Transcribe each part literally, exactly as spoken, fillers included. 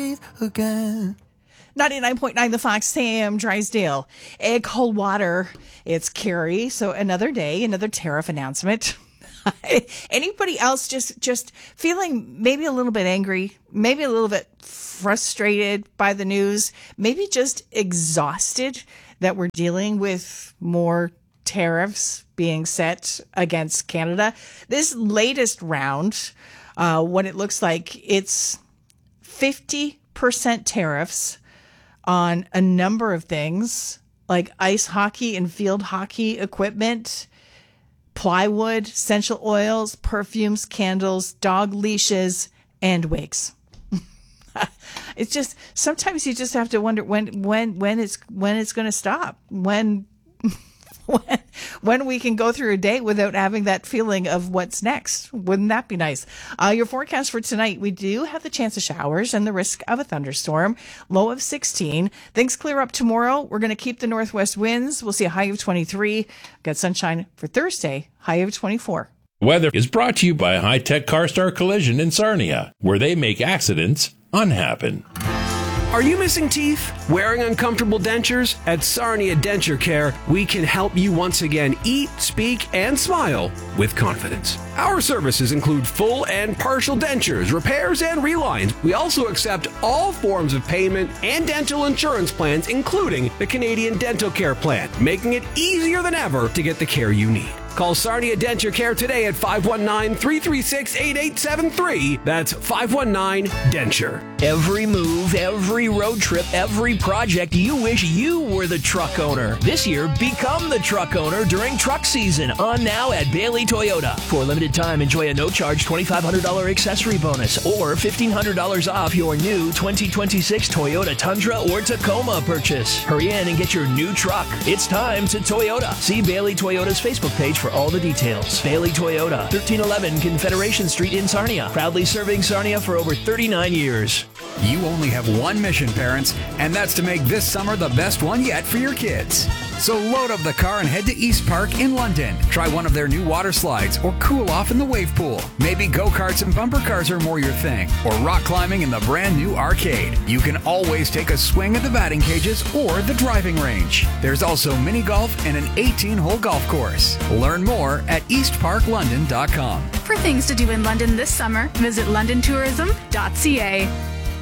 breathe again. ninety-nine point nine The Fox, Sam Drysdale. Egg cold water. It's Carrie. So another day, another tariff announcement. Anybody else just, just feeling maybe a little bit angry, maybe a little bit frustrated by the news, maybe just exhausted that we're dealing with more tariffs being set against Canada? This latest round, uh, what it looks like, it's fifty percent tariffs on a number of things like ice hockey and field hockey equipment, plywood, essential oils, perfumes, candles, dog leashes, and wigs. It's just, sometimes you just have to wonder when when when it's when it's going to stop. When when when we can go through a day without having that feeling of what's next. Wouldn't that be nice? Uh, your forecast for tonight, we do have the chance of showers and the risk of a thunderstorm. Low of sixteen. Things clear up tomorrow. We're going to keep the northwest winds. We'll see a high of twenty-three. Got sunshine for Thursday, high of twenty-four. Weather is brought to you by High Tech CarStar Collision in Sarnia, where they make accidents unhappen. Are you missing teeth? Wearing uncomfortable dentures? At Sarnia Denture Care, we can help you once again eat, speak, and smile with confidence. Our services include full and partial dentures, repairs, and relines. We also accept all forms of payment and dental insurance plans, including the Canadian Dental Care Plan, making it easier than ever to get the care you need. Call Sarnia Denture Care today at five one nine, three three six, eight eight seven three. That's five one nine Denture. Every move, every road trip, every project, you wish you were the truck owner. This year, become the truck owner during truck season on now at Bailey Toyota. For a limited time, enjoy a no-charge twenty-five hundred dollars accessory bonus or fifteen hundred dollars off your new twenty twenty-six Toyota Tundra or Tacoma purchase. Hurry in and get your new truck. It's time to Toyota. See Bailey Toyota's Facebook page for all the details. Bailey Toyota, thirteen eleven Confederation Street in Sarnia. Proudly serving Sarnia for over thirty-nine years. You only have one mission, parents, and that's to make this summer the best one yet for your kids. So load up the car and head to East Park in London. Try one of their new water slides or cool off in the wave pool. Maybe go-karts and bumper cars are more your thing, or rock climbing in the brand new arcade. You can always take a swing at the batting cages or the driving range. There's also mini golf and an eighteen-hole golf course. Learn more at east park london dot com. For things to do in London this summer, visit london tourism dot c a.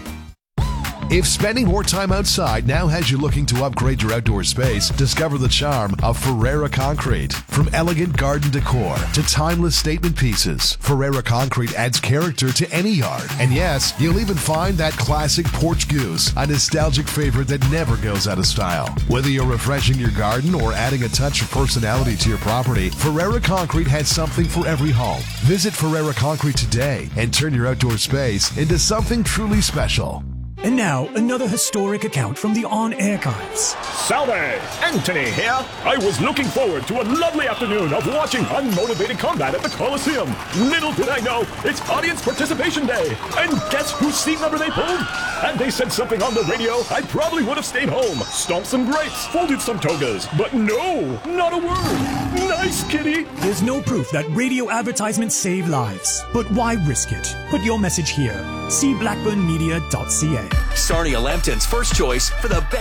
If spending more time outside now has you looking to upgrade your outdoor space, discover the charm of Ferreira Concrete. From elegant garden decor to timeless statement pieces, Ferreira Concrete adds character to any yard. And yes, you'll even find that classic porch goose, a nostalgic favorite that never goes out of style. Whether you're refreshing your garden or adding a touch of personality to your property, Ferreira Concrete has something for every home. Visit Ferreira Concrete today and turn your outdoor space into something truly special. And now, another historic account from the On Archives. Salve! Anthony here. I was looking forward to a lovely afternoon of watching unmotivated combat at the Coliseum. Little did I know, it's audience participation day. And guess whose seat number they pulled? Had they said something on the radio, I probably would have stayed home, stomped some grapes, folded some togas. But no, not a word. Nice, kitty. There's no proof that radio advertisements save lives. But why risk it? Put your message here. See blackburn media dot c a. Sarnia Lambton's first choice for the best